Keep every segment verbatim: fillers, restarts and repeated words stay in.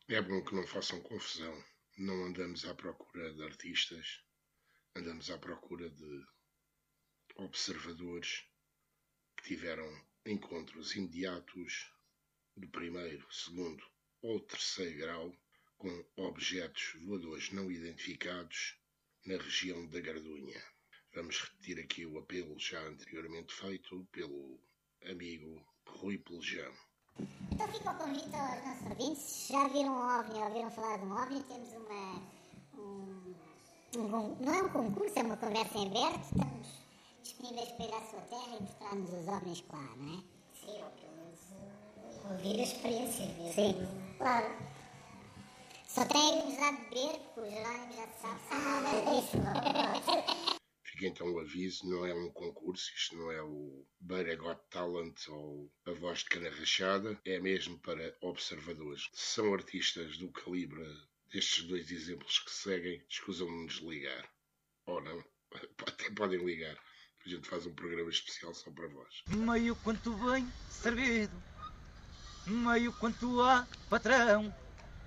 É bom que não façam confusão. Não andamos à procura de artistas, andamos à procura de observadores que tiveram encontros imediatos do primeiro, segundo ou terceiro grau com objetos voadores não identificados na região da Gardunha. Vamos repetir aqui o apelo já anteriormente feito pelo amigo Rui Pelejão. Então fica o convite aos nossos ouvintes. Já viram um OVNI ou ouviram falar de um OVNI? Temos uma... Um, um, não é um concurso, é uma conversa em aberto. Estamos disponíveis para ir à sua terra e mostrar-nos os OVNIs que lá, não é? Sim, ou pelo menos ouvir a experiência mesmo. Sim, claro. Só tem que nos dar de beber, porque o Jerónimo já se sabe. Ah, é isso. Fica então o aviso, não é um concurso, isto não é o Beira Got Talent ou a Voz de Cana Rachada, é mesmo para observadores. Se são artistas do calibre destes dois exemplos que seguem, escusam-nos ligar. Ou não, até podem ligar. A gente faz um programa especial só para vós. Meio quanto bem servido, meio quanto há patrão.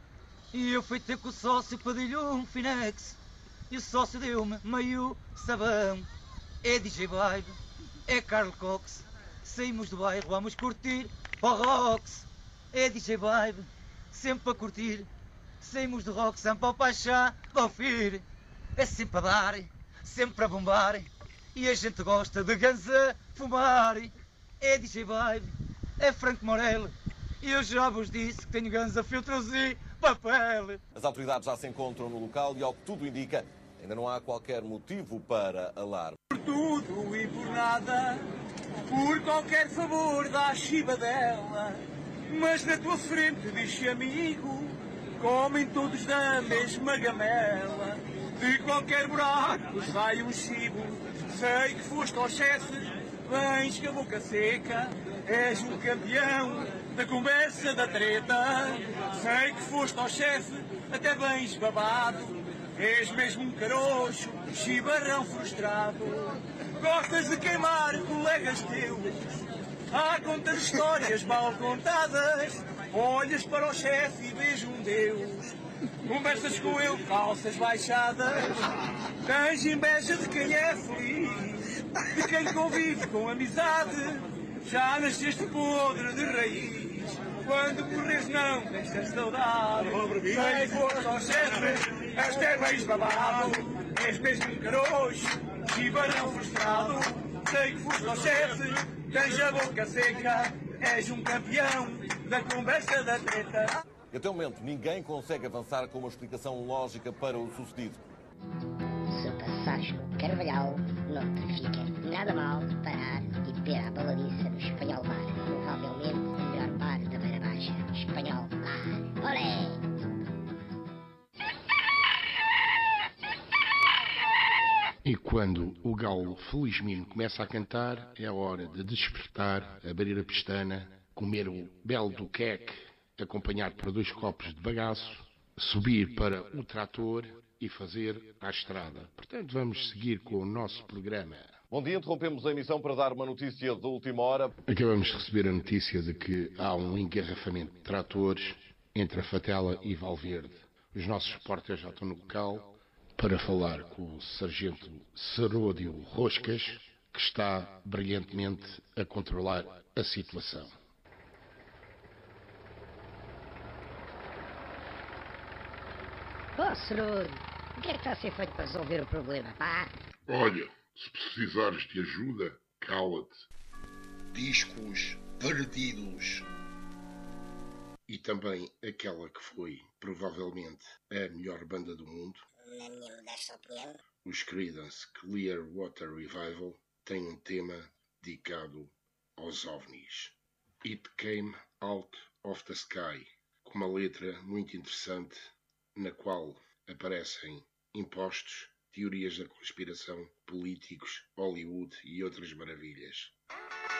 E eu fui ter com o sócio, pedi-lhe um Finex. E o sócio deu-me meio sabão. É D J Vibe, é Carl Cox. Saímos do bairro, vamos curtir o Rocks. É D J Vibe, sempre a curtir. Saímos do rock, sempre ao paixá, ao fir. É sempre a dar, sempre a bombar. E a gente gosta de ganza fumar. É D J Vibe, é Franco Morel. E eu já vos disse que tenho ganza, filtros e papel. As autoridades já se encontram no local e, ao que tudo indica, ainda não há qualquer motivo para alarme. Por tudo e por nada, por qualquer favor dá a chibadela. Mas na tua frente diz amigo, comem todos da mesma gamela. De qualquer buraco sai um chibo, sei que foste ao chefe, vens com a boca seca. És um campeão da conversa da treta. Sei que foste ao chefe, até vens babado. És mesmo um carocho, chibarrão frustrado. Gostas de queimar colegas teus. Há contas histórias mal contadas. Olhas para o chefe e vês um Deus. Conversas com ele, calças baixadas. Tens inveja de quem é feliz, de quem convive com amizade. Já nasceste podre de raiz. Quando morres não tens ter saudade. Sei foste ao chefe, até bens babado. És mesmo um carocho, chibarão frustrado. Sei que foste ao chefe, tens a boca seca. És um campeão da conversa da treta. Até o momento, ninguém consegue avançar com uma explicação lógica para o sucedido. Se passares no Carvalhal, não te fica nada mal parar e beber à baladiça no Espanhol Bar. Provavelmente o melhor bar da Beira Baixa. Espanhol Bar. Olé! E quando o galo felizmente começa a cantar, é a hora de despertar, abrir a pestana, comer o belo do queque, acompanhado por dois copos de bagaço, subir para o trator e fazer a estrada. Portanto, vamos seguir com o nosso programa. Bom dia, interrompemos a emissão para dar uma notícia de última hora. Acabamos de receber a notícia de que há um engarrafamento de tratores entre a Fatela e Valverde. Os nossos repórteres já estão no local para falar com o sargento Seródio Roscas, que está brilhantemente a controlar a situação. Oh, Seródio, o que é que está a ser feito para resolver o problema, pá? Olha, se precisares de ajuda, cala-te. Discos perdidos. E também aquela que foi, provavelmente, a melhor banda do mundo. Na minha modesta opinião. Os Creedence Clearwater Revival têm um tema dedicado aos OVNIs. It Came Out of the Sky, com uma letra muito interessante, na qual aparecem impostos, teorias da conspiração, políticos, Hollywood e outras maravilhas.